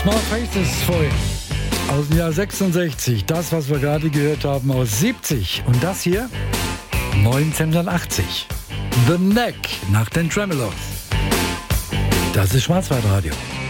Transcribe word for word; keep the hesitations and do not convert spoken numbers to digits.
Small Faces vorhin aus dem Jahr sechsundsechzig. Das, was wir gerade gehört haben, aus siebzig. Und das hier neunzehnhundertachtzig. The Neck nach den Tremeloes. Das ist Schwarzwaldradio.